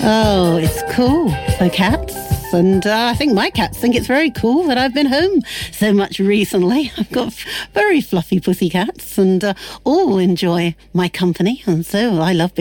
Oh, it's cool for cats. And I think my cats think it's very cool that I've been home so much recently. I've got very fluffy pussy cats and all enjoy my company. And so I love being